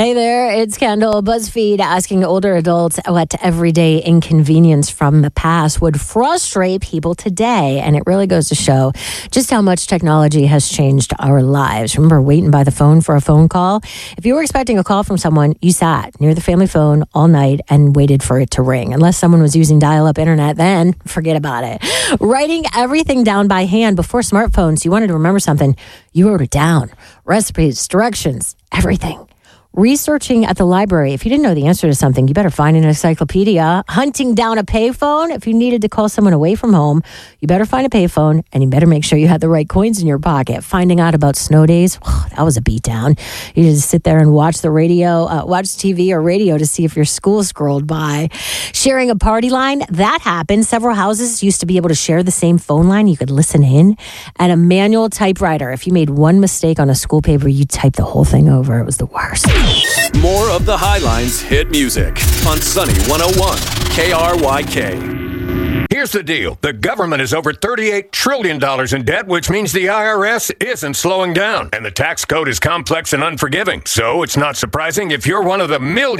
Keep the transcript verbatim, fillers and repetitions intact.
Hey there, it's Kendall. BuzzFeed asking older adults what everyday inconvenience from the past would frustrate people today. And it really goes to show just how much technology has changed our lives. Remember waiting by the phone for a phone call? If you were expecting a call from someone, you sat near the family phone all night and waited for it to ring. Unless someone was using dial-up internet, then forget about it. Writing everything down by hand before smartphones, you wanted to remember something, you wrote it down. Recipes, directions, everything. Researching at the library. If you didn't know the answer to something, you better find an encyclopedia. Hunting down a payphone. If you needed to call someone away from home, you better find a payphone, and you better make sure you had the right coins in your pocket. Finding out about snow days, oh, that was a beatdown. You just sit there and watch the radio, uh, watch T V or radio to see if your school scrolled by. Sharing a party line, that happened. Several houses used to be able to share the same phone line. You could listen in. And a manual typewriter. If you made one mistake on a school paper, you typed the whole thing over. It was the worst. More of the Highlines hit music on Sunny one oh one K R Y K. Here's the deal. The government is over thirty-eight trillion dollars in debt, which means the I R S isn't slowing down. And the tax code is complex and unforgiving. So it's not surprising if you're one of the millions